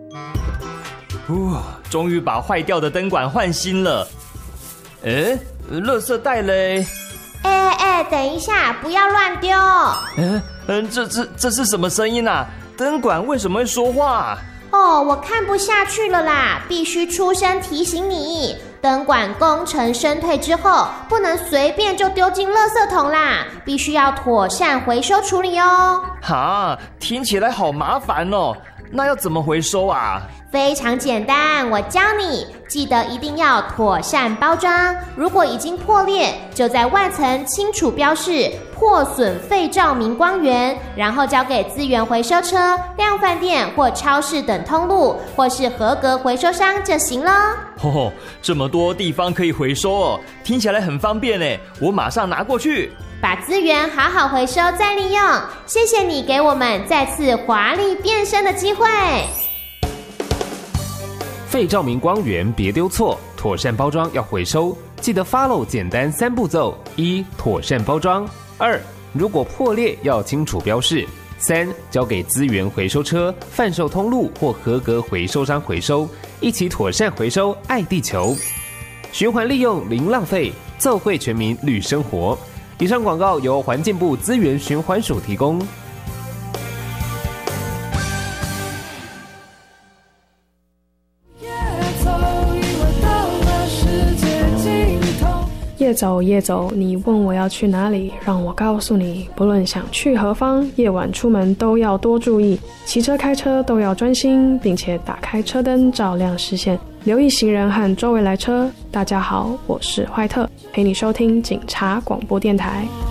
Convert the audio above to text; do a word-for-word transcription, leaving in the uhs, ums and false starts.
哦，终于把坏掉的灯管换新了。哎，垃圾袋嘞？ 哎哎，等一下，不要乱丢。 嗯嗯，这这这是什么声音啊？灯管为什么会说话？ 哦，我看不下去了啦，必须出声提醒你，灯管工程升退之后，不能随便就丢进垃圾桶啦，必须要妥善回收处理哦。 哈，听起来好麻烦哦，那要怎么回收啊？ 非常简单，我教你，记得一定要妥善包装。如果已经破裂，就在外层清楚标示破损废照明光源，然后交给资源回收车、量贩店或超市等通路，或是合格回收商就行了。 哦，这么多地方可以回收哦，听起来很方便耶，我马上拿过去。 把资源好好回收再利用，谢谢你给我们再次华丽变身的机会。 废照明光源别丢错，妥善包装要回收，记得 follow 简单三步骤：一、妥善包装；二、如果破裂要清楚标示；三、交给资源回收车、贩售通路或合格回收商回收，一起妥善回收，爱地球，循环利用零浪费，奏会全民绿生活。以上广告由环境部资源循环署提供。 夜走夜走，你问我要去哪里，让我告诉你，不论想去何方，夜晚出门都要多注意，骑车开车都要专心，并且打开车灯照亮视线，留意行人和周围来车。大家好，我是坏特，陪你收听警察广播电台。